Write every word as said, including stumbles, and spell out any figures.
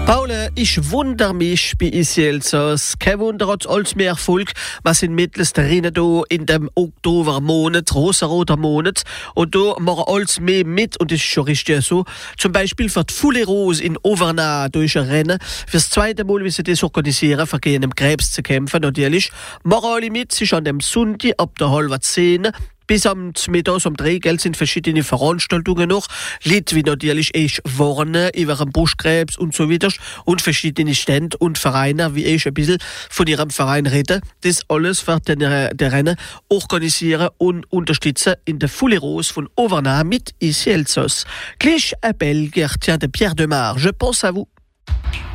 Paula, ich wundere mich bei Isielzers. Kein Wunder hat alles mehr Erfolg. Wir sind mittlerweile da in dem Oktobermonat, rosa-roter Monat. Und da machen alles mehr mit und das ist schon richtig so. Zum Beispiel für die Foule Rose in Auvergnat durch ein Rennen. Fürs zweite Mal, wie sie das organisieren, für gegen den Krebs zu kämpfen, natürlich. Machen alle mit, sich an dem Sonntag ab der halben zehn. Bis am Mittag um drei Geld sind verschiedene Veranstaltungen noch. Lied wie natürlich ich warnen über den Brustkrebs und so weiter. Und verschiedene Stände und Vereine, wie ich ein bisschen von ihrem Verein rede. Das alles wird den, der Rennen organisieren und unterstützen in der Foule Rose von Auvergnat mit Isielzers. Gleich ein Belgier, tiens, de Pierre Demar. Je pense à vous.